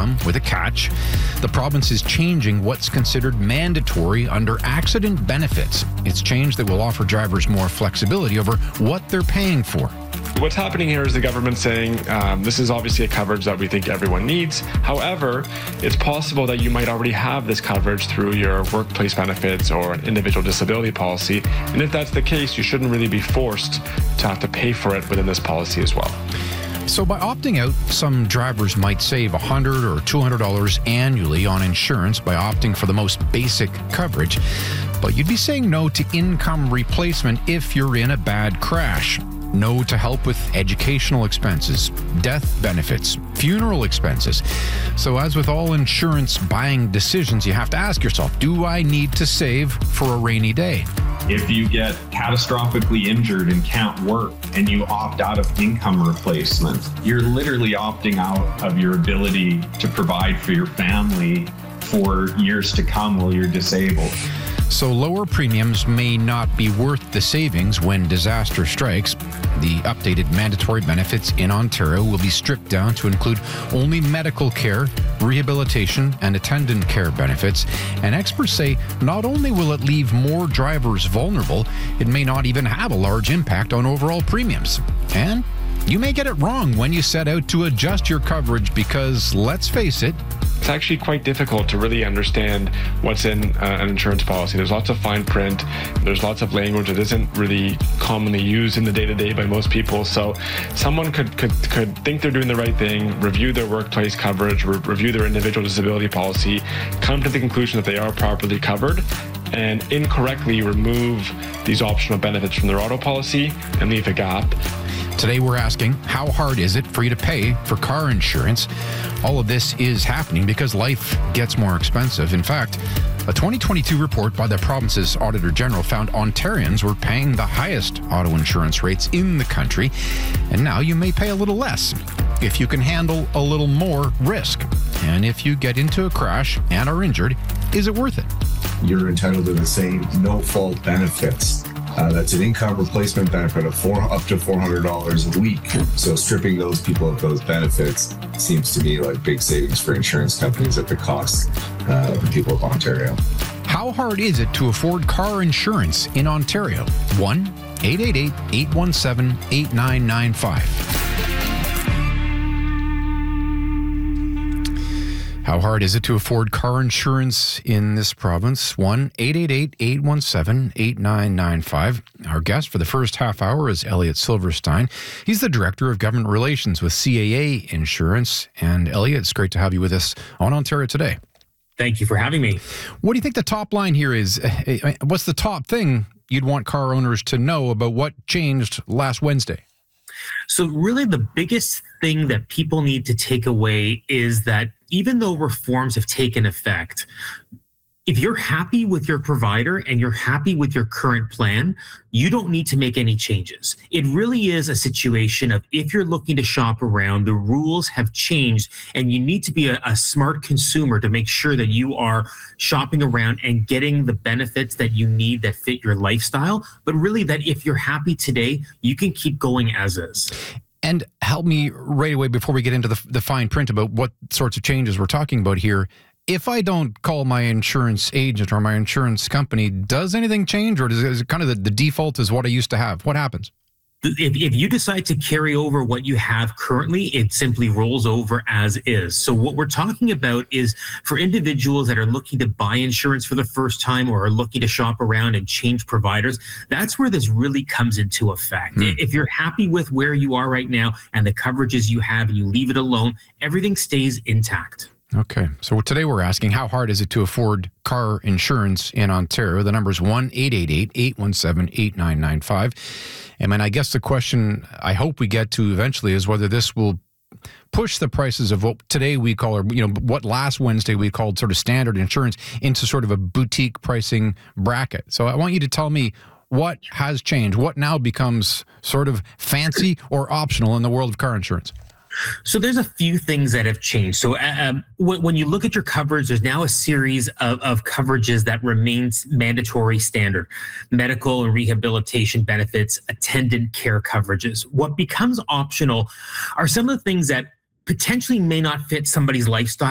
come with a catch. The province is changing what's considered mandatory under accident benefits. It's change that will offer drivers more flexibility over what they're paying for. What's happening here is the government saying this is obviously a coverage that we think everyone needs. However, it's possible that you might already have this coverage through your workplace benefits or an individual disability policy. And if that's the case, you shouldn't really be forced to have to pay for it within this policy as well. So by opting out, some drivers might save $100 or $200 annually on insurance by opting for the most basic coverage. But you'd be saying no to income replacement if you're in a bad crash. No to help with educational expenses, death benefits, funeral expenses. So as with all insurance buying decisions, you have to ask yourself, do I need to save for a rainy day? If you get catastrophically injured and can't work and you opt out of income replacement, you're literally opting out of your ability to provide for your family for years to come while you're disabled. So lower premiums may not be worth the savings when disaster strikes. The updated mandatory benefits in Ontario will be stripped down to include only medical care, rehabilitation, and attendant care benefits. And experts say not only will it leave more drivers vulnerable, it may not even have a large impact on overall premiums. And you may get it wrong when you set out to adjust your coverage because, let's face it, it's actually quite difficult to really understand what's in an insurance policy. There's lots of fine print. There's lots of language that isn't really commonly used in the day-to-day by most people. So someone could think they're doing the right thing, review their workplace coverage, review their individual disability policy, come to the conclusion that they are properly covered, and incorrectly remove these optional benefits from their auto policy and leave a gap. Today we're asking, how hard is it for you to pay for car insurance? All of this is happening because life gets more expensive. In fact, a 2022 report by the province's Auditor General found Ontarians were paying the highest auto insurance rates in the country, and now you may pay a little less if you can handle a little more risk. And if you get into a crash and are injured, is it worth it? You're entitled to the same no-fault benefits. That's an income replacement benefit of up to $400 a week. So stripping those people of those benefits seems to me like big savings for insurance companies at the cost of the people of Ontario. How hard is it to afford car insurance in Ontario? 1-888-817-8995. How hard is it to afford car insurance in this province? 1-888-817-8995. Our guest for the first half hour is Elliot Silverstein. He's the Director of Government Relations with CAA Insurance. And Elliot, it's great to have you with us on Ontario Today. Thank you for having me. What do you think the top line here is? What's the top thing you'd want car owners to know about what changed last Wednesday? So really the biggest thing that people need to take away is that even though reforms have taken effect, if you're happy with your provider and you're happy with your current plan, you don't need to make any changes. It really is a situation of if you're looking to shop around, the rules have changed and you need to be a smart consumer to make sure that you are shopping around and getting the benefits that you need that fit your lifestyle. But really that if you're happy today, you can keep going as is. And help me right away before we get into the fine print about what sorts of changes we're talking about here. If I don't call my insurance agent or my insurance company, does anything change, or is it kind of the default is what I used to have? What happens? If you decide to carry over what you have currently, it simply rolls over as is. So what we're talking about is for individuals that are looking to buy insurance for the first time or are looking to shop around and change providers, that's where this really comes into effect. If you're happy with where you are right now and the coverages you have and you leave it alone, everything stays intact. Okay. So today we're asking, how hard is it to afford car insurance in Ontario? The number is 1-888-817-8995. And I guess the question I hope we get to eventually is whether this will push the prices of what today we call, or what last Wednesday we called sort of standard insurance into sort of a boutique pricing bracket. So I want you to tell me what has changed, what now becomes sort of fancy or optional in the world of car insurance. So there's a few things that have changed. So when you look at your coverage, there's now a series of coverages that remains mandatory standard: medical and rehabilitation benefits, attendant care coverages. What becomes optional are some of the things that potentially may not fit somebody's lifestyle